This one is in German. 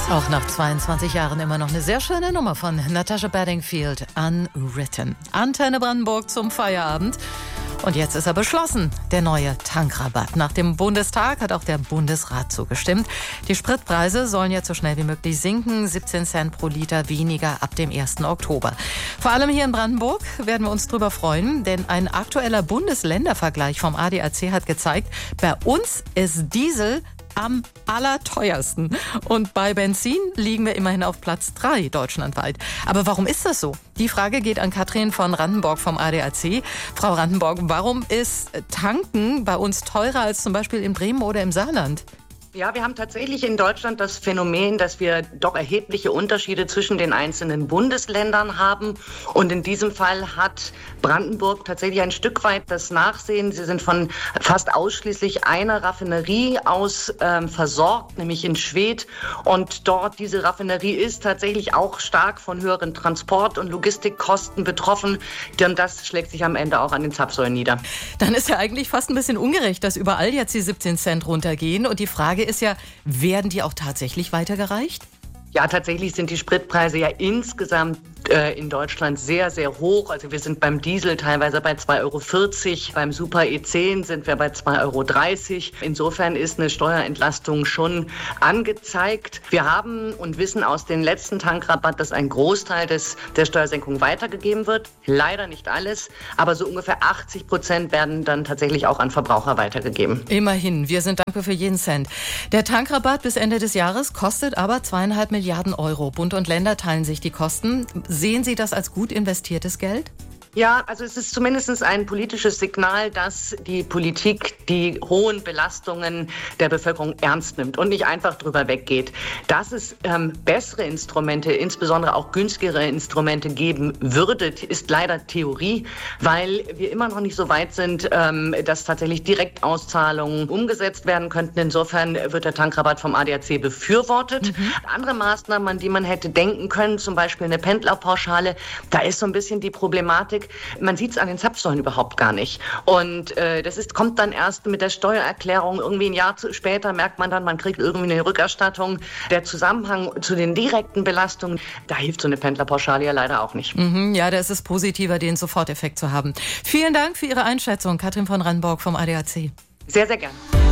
Auch nach 22 Jahren immer noch eine sehr schöne Nummer von Natasha Bedingfield, Unwritten. Antenne Brandenburg zum Feierabend. Und jetzt ist er beschlossen, der neue Tankrabatt. Nach dem Bundestag hat auch der Bundesrat zugestimmt. Die Spritpreise sollen jetzt so schnell wie möglich sinken. 17 Cent pro Liter weniger ab dem 1. Oktober. Vor allem hier in Brandenburg werden wir uns drüber freuen, denn ein aktueller Bundesländervergleich vom ADAC hat gezeigt, bei uns ist Diesel am allerteuersten. Und bei Benzin liegen wir immerhin auf Platz 3 deutschlandweit. Aber warum ist das so? Die Frage geht an Katrin von Randenborg vom ADAC. Frau Randenborg, warum ist Tanken bei uns teurer als zum Beispiel in Bremen oder im Saarland? Ja, wir haben tatsächlich in Deutschland das Phänomen, dass wir doch erhebliche Unterschiede zwischen den einzelnen Bundesländern haben. Und in diesem Fall hat Brandenburg tatsächlich ein Stück weit das Nachsehen. Sie sind von fast ausschließlich einer Raffinerie aus versorgt, nämlich in Schwedt. Und dort, diese Raffinerie ist tatsächlich auch stark von höheren Transport- und Logistikkosten betroffen. Denn das schlägt sich am Ende auch an den Zapfsäulen nieder. Dann ist ja eigentlich fast ein bisschen ungerecht, dass überall jetzt die 17 Cent runtergehen. Und die Frage ist ja, werden die auch tatsächlich weitergereicht? Ja, tatsächlich sind die Spritpreise ja insgesamt in Deutschland sehr, sehr hoch. Also wir sind beim Diesel teilweise bei 2,40 €, beim Super E10 sind wir bei 2,30 €. Insofern ist eine Steuerentlastung schon angezeigt. Wir haben und wissen aus dem letzten Tankrabatt, dass ein Großteil der Steuersenkung weitergegeben wird. Leider nicht alles, aber so ungefähr 80% werden dann tatsächlich auch an Verbraucher weitergegeben. Immerhin, wir sind dankbar für jeden Cent. Der Tankrabatt bis Ende des Jahres kostet aber 2,5 Milliarden €. Bund und Länder teilen sich die Kosten. Sehen Sie das als gut investiertes Geld? Ja, also es ist zumindest ein politisches Signal, dass die Politik die hohen Belastungen der Bevölkerung ernst nimmt und nicht einfach drüber weggeht. Dass es bessere Instrumente, insbesondere auch günstigere Instrumente geben würde, ist leider Theorie, weil wir immer noch nicht so weit sind, dass tatsächlich Direktauszahlungen umgesetzt werden könnten. Insofern wird der Tankrabatt vom ADAC befürwortet. Andere Maßnahmen, an die man hätte denken können, zum Beispiel eine Pendlerpauschale, da ist so ein bisschen die Problematik, man sieht es an den Zapfsäulen überhaupt gar nicht. Und kommt dann erst mit der Steuererklärung. Irgendwie ein Jahr später merkt man dann, man kriegt irgendwie eine Rückerstattung. Der Zusammenhang zu den direkten Belastungen, da hilft so eine Pendlerpauschale ja leider auch nicht. Ja, da ist es positiver, den Soforteffekt zu haben. Vielen Dank für Ihre Einschätzung, Katrin von Randenborg vom ADAC. Sehr, sehr gern.